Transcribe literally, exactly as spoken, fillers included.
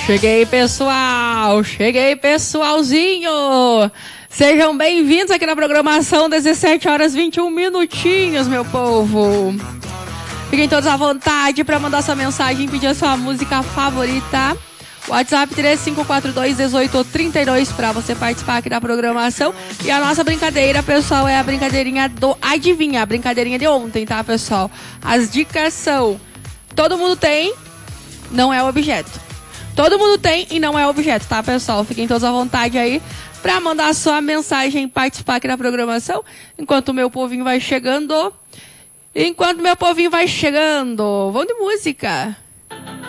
Cheguei, pessoal! Cheguei, pessoalzinho! Sejam bem-vindos aqui na programação, dezessete horas e vinte e um minutinhos, meu povo! Fiquem todos à vontade para mandar sua mensagem e pedir a sua música favorita. WhatsApp três cinco quatro dois, um oito três dois para você participar aqui da programação. E a nossa brincadeira, pessoal, é a brincadeirinha do Adivinha, a brincadeirinha de ontem, tá, pessoal? As dicas são: todo mundo tem, não é objeto. Todo mundo tem e não é objeto, tá, pessoal? Fiquem todos à vontade aí para mandar sua mensagem e participar aqui da programação. Enquanto o meu povinho vai chegando. Enquanto o meu povinho vai chegando. Vamos de música.